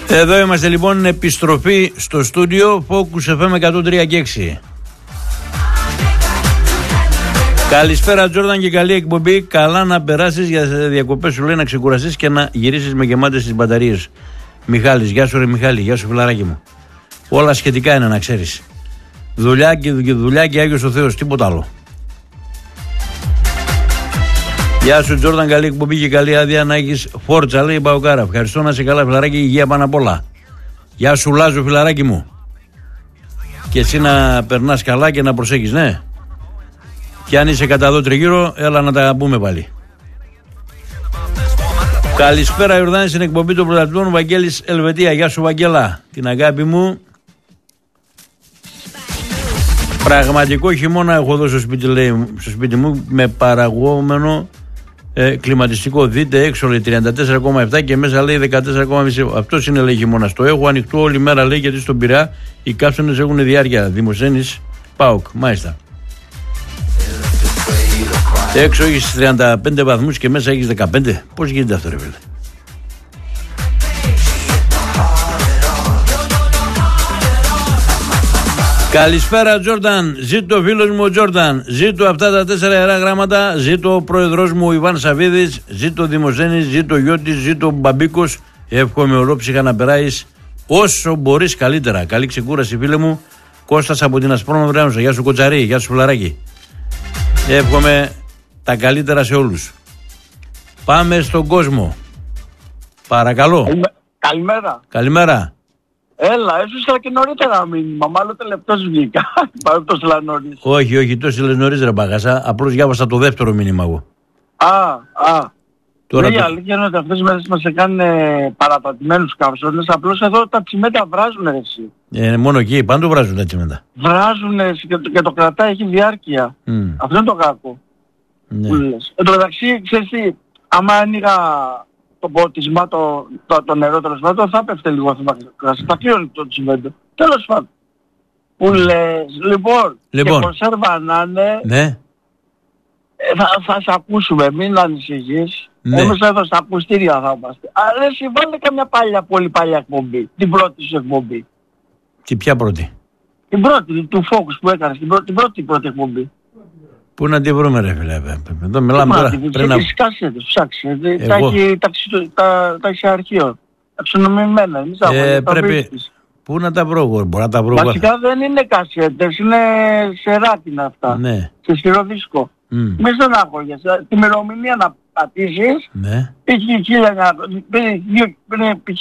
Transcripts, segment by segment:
Εδώ είμαστε λοιπόν, επιστροφή στο στούντιο Focus FM 103 και 6. Καλησπέρα Τζόρνταν και καλή εκπομπή. Καλά να περάσεις για διακοπές, σου λέει, να ξεκουραστείς και να γυρίσεις με γεμάτες τις μπαταρίες. Μιχάλης, γεια σου ρε Μιχάλη, γεια σου φιλαράκι μου. Όλα σχετικά είναι, να ξέρεις. Δουλειά και Άγιος ο Θεός, τίποτα άλλο. Γεια σου Τζόρνταν, καλή εκπομπή και καλή άδεια να έχεις φόρτσα, λέει η Παοκάρα. Ευχαριστώ, να είσαι καλά φιλαράκι, υγεία πάνω απ' όλα. Γεια σου Λάζο φιλαράκι μου. Και εσύ να περνάς καλά και να προσέχεις, ναι. Και αν είσαι κατά εδώ τριγύρω, έλα να τα πούμε πάλι. Καλησπέρα Ιορδάνη, στην εκπομπή των πρωταθλητών, Βαγγέλης Ελβετία. Γεια σου Βαγγέλα, την αγάπη μου. Πραγματικό χειμώνα έχω εδώ στο σπίτι, λέει, στο σπίτι μου, με παραγόμενο κλιματιστικό. Δείτε έξω, λέει, 34,7 και μέσα, λέει, 14,5. Αυτός είναι, λέει, χειμώνας. Το έχω ανοιχτό όλη μέρα, λέει, γιατί στον Πειραιά οι κάψονες έχουν διάρκεια. Δημοσθένης ΠΑΟΚ, μάλιστα. Έξω έχεις 35 βαθμούς και μέσα έχεις 15. Πώς γίνεται αυτό ρε φίλε? Καλησπέρα Τζόρνταν, ζήτω φίλος μου ο Τζόρνταν, ζήτω αυτά τα 4 ιερά γράμματα, ζήτω ο πρόεδρος μου ο Ιβάν Σαββίδης, ζήτω Δημοσθένης, ζήτω Γιώτης, ζήτω Μπαμπίκος. Εύχομαι ολόψυχα να περάσεις όσο μπορείς καλύτερα. Καλή ξεκούραση φίλε μου. Κώστας από την Ασπρόμαυρη Άμμουσα. Γεια σου Κοτσαρή, γεια σου Φουλαράκι. Εύχομαι τα καλύτερα σε όλους. Πάμε στον κόσμο. Παρακαλώ. Καλημέρα. Καλημέρα. Έλα, έσουσα και νωρίτερα μήνυμα. Μάλλον τελευταίος βγήκα. Πάμε τόσο νωρίς. Όχι, τόσο λες νωρίς ρε μπαγάσα. Απλώς διάβασα το δεύτερο μήνυμα εγώ. Τώρα η αλήθεια είναι ότι αυτές τις μέρες μας έκανε παραπατημένους καύσονες. Απλώς εδώ τα τσιμέντα βράζουν ρε εσύ. Μόνο εκεί, πάντο βράζουν τα τσιμέντα. Βράζουν και το κρατάει, έχει διάρκεια. Αυτό είναι το κακό. Ναι. Εν τω μεταξύ, ξέρεις τι, άμα άνοιγα το ποτισμά, το νερό τέλος πάντων, θα πέφτε λίγο αυτό το κρασί. Θα κλείωνε το τσιμέντο. Τέλος πάντων. Που λες, λοιπόν, και κονσέρβα να είναι, ναι. Θα σε ακούσουμε, μην ανησυχείς. Ναι. Εμείς εδώ στα ακουστήρια θα είμαστε. Αλλά εσύ βάλε καμιά πολύ παλιά εκπομπή, την πρώτη σου εκπομπή. Και ποια πρώτη? Την πρώτη, του Focus που έκανες, την πρώτη εκπομπή. Πού να τη βρούμε ρε φίλε? Εδώ μιλάμε τώρα. Πρέπει να τις κάσετες, ψάξε. Τα έχει αρχείο. Αξιονομημένα. Εμείς πρέπει. Πού να τα βρω? Μπορώ να τα βρω. Βασικά δεν είναι κασέτες, είναι σεράτινα αυτά. Ναι. Σε σφυροδίσκο. Μη στενάχωριεσαι. Τη ημερομηνία να πατήσεις. Ναι. Π.χ.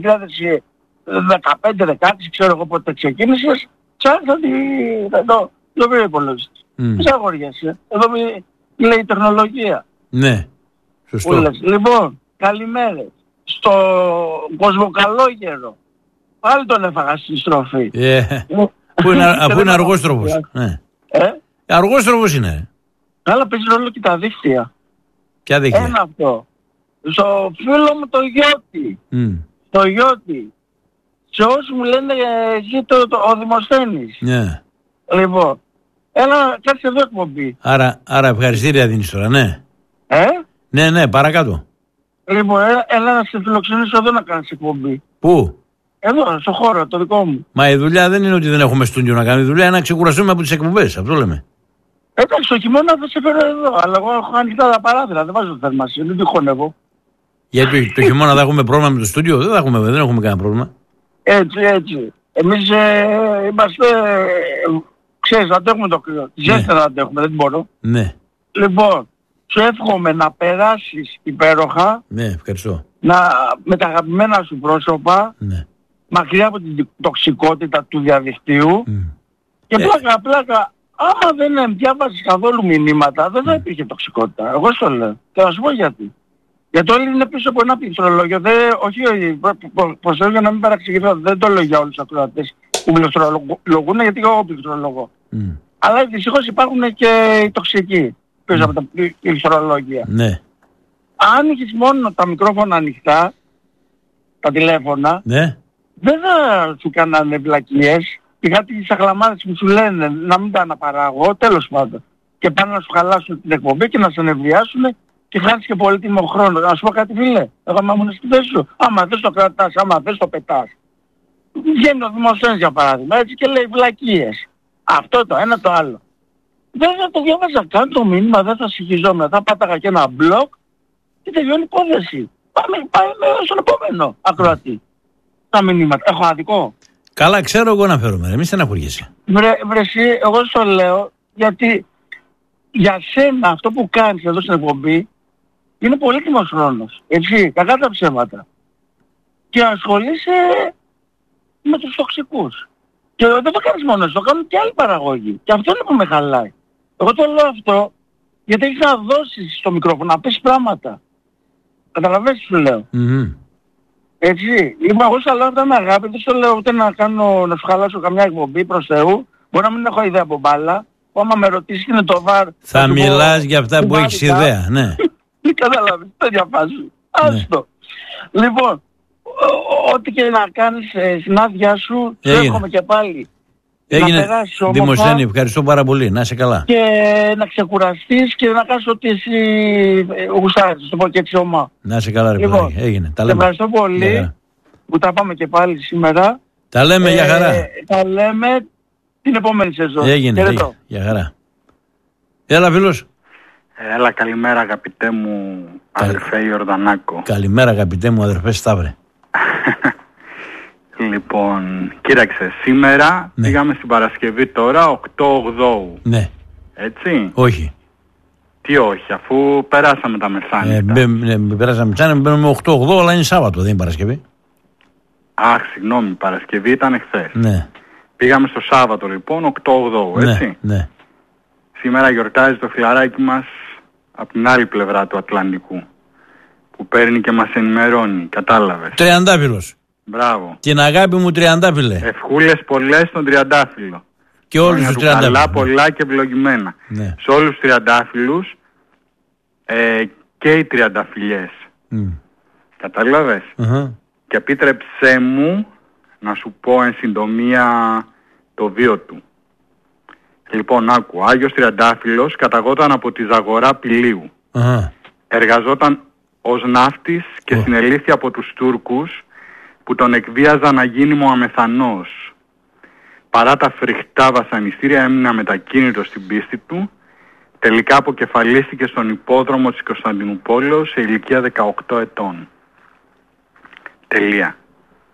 2015-16, ξέρω εγώ πότε ξεκίνησες. Ψάχνω το βρει υπολογιστή. Μη στενάχωριεσαι. Εδώ λέει η τεχνολογία. Ναι. Σωστό. Λοιπόν, καλημέρες. Στο Κοσμοκαλόγερο. Πάλι τον έφαγα στη στροφή. Αφού είναι αργόστροφος. Αργόστροφος είναι. Καλά, παίζει ρόλο και τα δίχτυα. Ποια δίχτυα? Ένα αυτό. Στο φίλο μου το Γιώτη. Το Γιώτη. Σε όσους μου λένε εσύ ο Δημοσθένης. Ναι. Λοιπόν, έλα κάτσε εδώ εκπομπή. Άρα ευχαριστήρια δίνεις τώρα, ναι. Ναι, παρακάτω. Λοιπόν, έλα να σε φιλοξενήσω εδώ να κάνεις εκπομπή. Πού? Εδώ, στο χώρο, το δικό μου. Μα η δουλειά δεν είναι ότι δεν έχουμε στούντιο να κάνουμε. Η δουλειά είναι να ξεκουραστούμε από τις εκπομπές. Αυτό λέμε. Εντάξει, το χειμώνα θα σε φέρω εδώ. Αλλά εγώ έχω ανοιχτά τα παράθυρα. Δεν βάζω θερμασία. Δεν τυχώνευω. Γιατί το χειμώνα θα έχουμε πρόβλημα με το στούντιο? Δεν έχουμε κανένα πρόβλημα. Έτσι. Εμείς είμαστε... Ξέρεις, αντέχουμε το κρύο. Ζέστα να αντέχουμε, δεν μπορώ. Ναι. Λοιπόν, σου εύχομαι να περάσεις υπέροχα. Ναι, ευχαριστώ. Με τα αγαπημένα σου πρόσωπα. Ναι. Μακριά από την τοξικότητα του διαδικτύου. Και πλάκα, άμα δεν διάβαζες καθόλου μηνύματα, δεν θα υπήρχε τοξικότητα. Εγώ στο λέω. Και θα σου πω γιατί. Γιατί όλοι είναι πίσω από ένα πληκτρολόγιο. Όχι, προσέχω για να μην παραξηγηθώ. Δεν το λέω για όλους τους ακροατές που πληκτρολογούν, γιατί εγώ πληκτρολογώ. Αλλά δυστυχώς υπάρχουν και οι τοξικοί πίσω από τα πληκτρολόγια. Ναι. Αν έχεις μόνο τα μικρόφωνα ανοιχτά, τα τηλέφωνα, ναι, δεν θα σου κάνανε βλακίες. Είχα τις αγλαμάδες που σου λένε να μην τα αναπαράγω, τέλος πάντων. Και πάνε να σου χαλάσουν την εκπομπή και να σε νευριάσουν και χάνεις και πολύτιμο χρόνο. Να σου πω κάτι φίλε, εγώ άμα ήμουν στη θέση σου, άμα θες το κρατάς, άμα θες το πετάς. Βγαίνει ο Δημοσθένης για παράδειγμα, έτσι και λέει βλακίες. Αυτό το ένα το άλλο. Δεν θα το διάβαζα καν το μήνυμα, δεν θα συγχυζόμουν. Θα πάταγα και ένα μπλοκ και τελειώνει η υπόθεση. Πάμε στον επόμενο ακροατή. Τα μηνύματα. Έχω αδικό. Καλά, ξέρω εγώ να φέρουμε. Μη στεναχωριέσαι. Βρε εσύ, εγώ στο λέω γιατί για σένα αυτό που κάνεις εδώ στην εκπομπή είναι πολύτιμος χρόνος. Έτσι, κακά τα ψέματα. Και ασχολείσαι με τους τοξικούς. Και δεν το κάνεις μόνος, το κάνουν και άλλοι παραγωγοί. Και αυτό είναι που με χαλάει. Εγώ το λέω αυτό γιατί έχεις να δώσεις στο μικρόφωνο, να πεις πράγματα. Καταλαβαίνεις τι σου λέω. Έτσι, εγώ στα λέω αυτά με αγάπη, δεν στο λέω ούτε να σου χαλάσω καμιά εκπομπή προς Θεού. Μπορεί να μην έχω ιδέα από μπάλα. Που άμα με ρωτήσεις τι είναι το βαρ... Θα μιλάς για αυτά που έχεις ιδέα, ναι. Δεν καταλαβαίνεις, δεν διαφάζουν. Άστο. Λοιπόν, ό,τι και να κάνεις στην άδειά σου, έρχομαι και πάλι. Έγινε. Δημοσθένη, ευχαριστώ πάρα πολύ. Να είσαι καλά. Και να ξεκουραστείς και να κάνεις ό,τι εσύ γουστάρεις, το πω και έτσι ομά. Να είσαι καλά ρε λοιπόν, έγινε. Τα λέμε. Ευχαριστώ πολύ που τα πάμε και πάλι σήμερα. Τα λέμε για χαρά. Τα λέμε την επόμενη σεζόν. Έγινε. Για χαρά. Έλα φίλος. Έλα, καλημέρα αγαπητέ μου αδερφέ Ιορδανάκο. Καλημέρα αγαπητέ μου αδερφέ Σταύρε. Λοιπόν, κοίταξε, σήμερα πήγαμε στην Παρασκευή τώρα 8-8. Ναι. Έτσι. Όχι. Τι όχι, αφού περάσαμε τα μεσάνυχτα. Περάσαμε μεσάνυχτα, μπαίνουμε 8-8, αλλά είναι Σάββατο, δεν είναι Παρασκευή. Αχ, συγγνώμη, Παρασκευή ήταν χθες. Ναι. Πήγαμε στο Σάββατο λοιπόν 8-8, έτσι. Ναι. Σήμερα γιορτάζει το φιλαράκι μας από την άλλη πλευρά του Ατλαντικού, που παίρνει και μας ενημερώνει, κατάλαβες. Τριαντάφυλλος. Μπράβο. Την αγάπη μου τριαντάφυλλε. Ευχούλες πολλές στον τριαντάφυλλο. Και όλους τους τριαντάφυλλους. Καλά, πολλά και ευλογημένα. Ναι. Σε όλους τους τριαντάφυλλους και οι τριανταφυλλιές. Κατάλαβες. Και επίτρεψέ μου να σου πω εν συντομία το βίο του. Λοιπόν, άκου. Άγιος Τριαντάφυλλος καταγόταν από τη Ζαγορά Πηλίου. Εργαζόταν ως ναύτης και συνελήφθη από τους Τούρκους που τον εκβίαζαν να γίνει Μωαμεθανός. Παρά τα φρικτά βασανιστήρια έμεινε αμετακίνητος στην πίστη του. Τελικά αποκεφαλίστηκε στον υπόδρομο της Κωνσταντινούπολης σε ηλικία 18 ετών. Τελεία.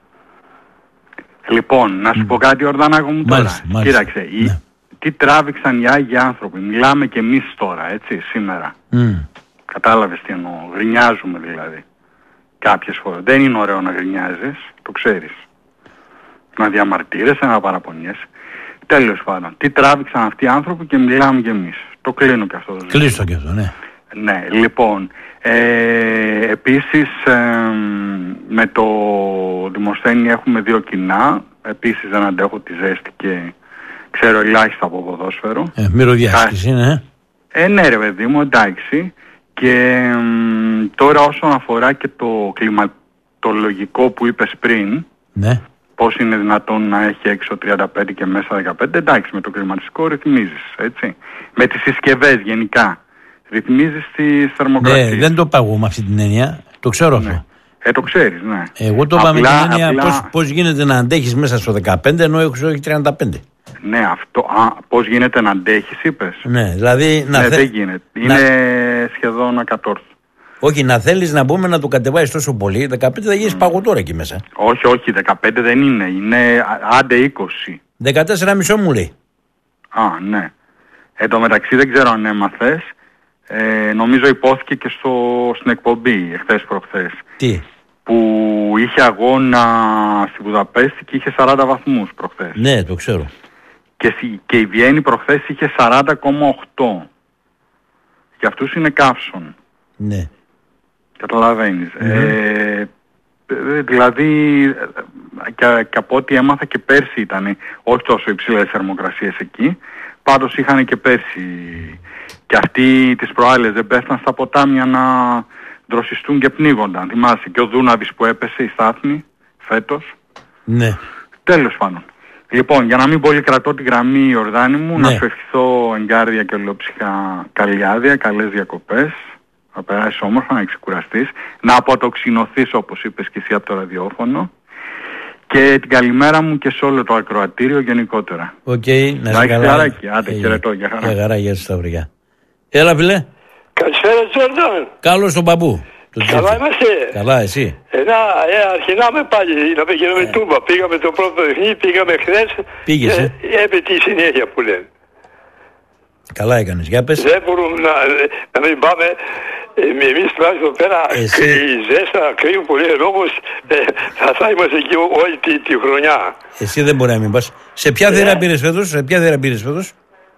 Λοιπόν, να σου πω κάτι Ορδανάκο μου τώρα. Μάλιστα. Κοίταξε, τι τράβηξαν οι Άγιοι άνθρωποι. Μιλάμε και εμείς τώρα, έτσι, σήμερα. Κατάλαβες τι εννοώ. Γρινιάζουμε δηλαδή. Κάποιες φορές. Δεν είναι ωραίο να γρινιάζεις, το ξέρεις. Να διαμαρτύρεσαι, να παραπονιέσαι. Τέλος πάντων. Τι τράβηξαν αυτοί οι άνθρωποι και μιλάμε και εμείς. Το κλείνω και αυτό. Κλείστο και αυτό, ναι. Ναι, λοιπόν. Επίσης με το Δημοσθένη έχουμε δύο κοινά. Επίσης δεν αντέχω τη ζέστη και ξέρω ελάχιστα από ποδόσφαιρο. Μυρωδιάσκηση, ναι. Ναι ρε παιδί μου, εντάξει. Και τώρα όσον αφορά και το κλιματολογικό που είπες πριν, ναι. Πώς είναι δυνατόν να έχει έξω 35 και μέσα 15, εντάξει, με το κλιματιστικό ρυθμίζεις, έτσι. Με τις συσκευές γενικά. Ρυθμίζεις τις θερμοκρασίες. Ναι, δεν το πάγω με αυτή την έννοια. Το ξέρω αυτό. Το ξέρεις, ναι. Εγώ το είπα με την έννοια πώς γίνεται να αντέχεις μέσα στο 15 ενώ έχει 35. Ναι, αυτό. Πώς γίνεται να αντέχεις, είπες. Ναι, δηλαδή δεν γίνεται. Είναι σχεδόν ακατόρθωτο. Όχι, να θέλεις να πούμε να το κατεβάσεις τόσο πολύ, 15 θα γίνεις παγωτόρα εκεί μέσα. Όχι, 15 δεν είναι. Είναι άντε 20. 14,5 μου λέει. Ναι. Εν τω μεταξύ δεν ξέρω αν έμαθες. Νομίζω υπόθηκε και στην εκπομπή εχθές προχθές. Τι? Που είχε αγώνα στη Βουδαπέστη και είχε 40 βαθμούς προχθές. Ναι, το ξέρω. Και η Βιέννη προχθές είχε 40,8. Για αυτούς είναι καύσον. Ναι. Καταλαβαίνεις. Δηλαδή και από ό,τι έμαθα και πέρσι ήταν όχι τόσο υψηλές θερμοκρασίες εκεί. Πάντως είχαν και πέρσι. Και αυτοί τις προάλλες δεν πέφταν στα ποτάμια να δροσιστούν και πνίγονταν. Θυμάσαι και ο Δούναβης που έπεσε η Στάθμη φέτος. Ναι. Τέλος πάντων. Λοιπόν, για να μην πολύ κρατώ τη γραμμή Ιορδάνη μου, να σου ευχηθώ εγκάρδια και ολόψυχα καλή άδεια, καλές διακοπές. να περάσεις όμορφα, να ξεκουραστείς, να αποτοξινωθείς όπως είπες και εσύ από το ραδιόφωνο, και την καλημέρα μου και σε όλο το ακροατήριο γενικότερα. Οκ, να είσαι καλά. Άντε, χαιρετώ, για χαρά. Για χαρά, γεια σας Σταυριά. Έλα φίλε. Καλησπέρα Τζόρνταν. Καλώς τον μπαμπού. Καλά είμαστε. Καλά, εσύ. Αρχινάμε πάλι να πηγαίνουμε τούμπα. Πήγαμε το πρώτο παιχνίδι, πήγαμε χθες. Πήγες, Έπε τη συνέχεια που λένε. Καλά έκανες, για πες. Δεν μπορούμε να μην πάμε. Εμείς τουλάχιστον πέρα η ζέστα κρύβουν πολύ λόγος. Θα είμαστε εκεί όλη τη χρονιά. Εσύ δεν μπορεί να μην πας. Σε ποια θύρα πήρες φέτος?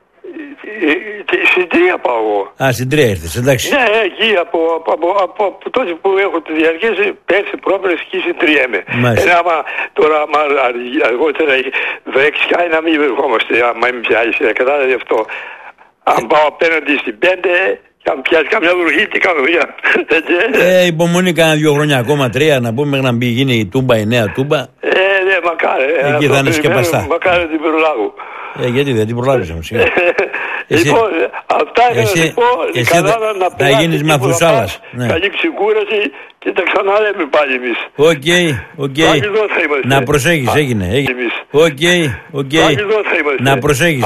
Στην 3 πάω εγώ. Α, στην 3 ήρθες, εντάξει. Ναι, εκεί από τότε που έχω τη διαρκέσει, πέρσι πρόπερες εκεί στην 3 είμαι. Άμα τώρα αργότερα βρέξει κάτι να μην βρισκόμαστε, άμα είμαι πια είσαι, κατάλαβε αυτό. Αν πάω απέναντι στην 5, και αν πιάσει καμιά βροχή, τι κάνω πια. Υπομονή κάνα 2 χρόνια ακόμα, 3, να πούμε μέχρι να γίνει η τούμπα, η νέα τούμπα. Ναι, μακάρι. Εκεί θα είναι σκεπαστά. Μακάρι την προλάβω. Γιατί δεν την προλάβεις όμως. Λοιπόν, αυτά είναι να σου πω. Εσύ θα γίνεις Μαθουσάλας. Καλή ξεκούραση και τα ξαναλέμε πάλι εμείς. Οκ. Να προσέχεις, έγινε. Οκ. Να προσέχεις.